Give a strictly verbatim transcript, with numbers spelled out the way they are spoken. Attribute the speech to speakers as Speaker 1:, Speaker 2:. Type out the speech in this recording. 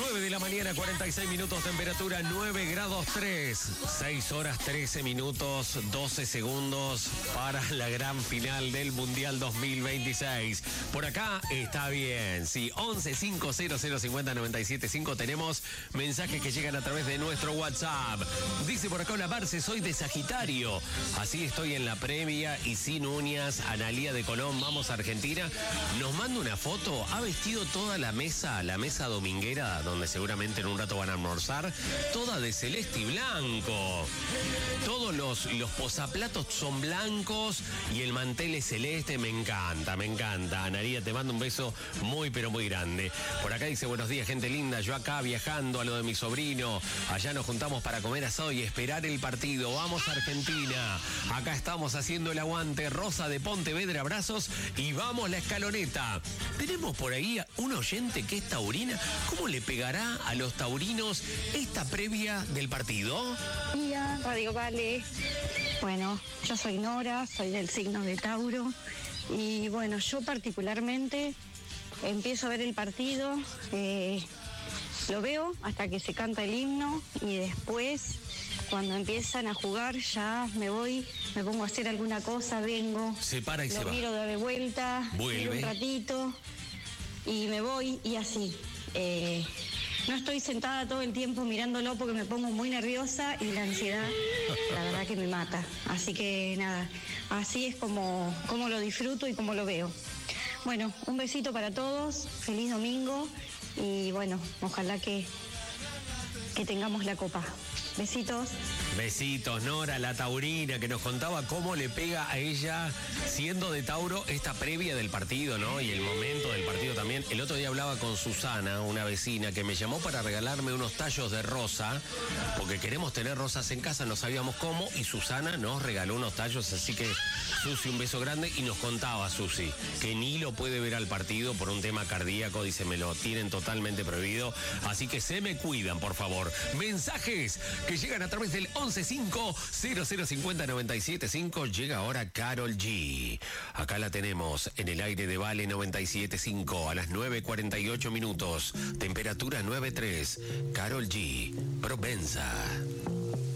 Speaker 1: nueve de la mañana, cuarenta y seis minutos, temperatura nueve grados tres, seis horas trece minutos, doce segundos para la gran final del Mundial dos mil veintiséis. Por acá está bien, sí, once cinco cero cero cincuenta noventa y siete cinco. Tenemos mensajes que llegan a través de nuestro WhatsApp. Dice por acá, hola Marce, soy de Sagitario. Así estoy en la previa y sin uñas. Analía de Colón, vamos a Argentina. Nos manda una foto, ha vestido toda la mesa, la mesa dominguera, donde seguramente en un rato van a almorzar, toda de celeste y blanco. Todos los, los posaplatos son blancos y el mantel es celeste. Me encanta, me encanta. Analía, te mando un beso muy, pero muy grande. Por acá dice, buenos días, gente linda. Yo acá viajando a lo de mi sobrino. Allá nos juntamos para comer asado y esperar el partido. Vamos a Argentina. Acá estamos haciendo el aguante. Rosa de Pontevedra, abrazos y vamos la escaloneta. Tenemos por ahí un oyente que es taurina. ¿Cómo le pegará a los taurinos esta previa del partido?
Speaker 2: Día, Radio Vale. Bueno, yo soy Nora, soy del signo de Tauro. Y bueno, yo particularmente empiezo a ver el partido, eh, lo veo hasta que se canta el himno y después, cuando empiezan a jugar, ya me voy, me pongo a hacer alguna cosa, vengo,
Speaker 1: se para y
Speaker 2: lo
Speaker 1: se va.
Speaker 2: miro de vuelta, miro un ratito y me voy y así. Eh, no estoy sentada todo el tiempo mirándolo porque me pongo muy nerviosa y la ansiedad, la verdad que me mata. Así que nada, así es como, como lo disfruto y como lo veo. Bueno, un besito para todos, feliz domingo y bueno, ojalá que, que tengamos la copa. Besitos.
Speaker 1: Besitos, Nora, la taurina, que nos contaba cómo le pega a ella, siendo de Tauro, esta previa del partido, ¿no? Y el momento del partido también. El otro día hablaba con Susana, una vecina, que me llamó para regalarme unos tallos de rosa, porque queremos tener rosas en casa, no sabíamos cómo, y Susana nos regaló unos tallos, así que, Susi, un beso grande, y nos contaba, Susi, que ni lo puede ver al partido por un tema cardíaco, dice, me lo tienen totalmente prohibido, así que se me cuidan, por favor. Mensajes que llegan a través del once cinco cero cero cincuenta noventa y siete cinco. Llega ahora Karol G. Acá la tenemos en el aire de Vale noventa y siete cinco a las nueve cuarenta y ocho minutos. Temperatura nueve tres. Karol G. Provenza.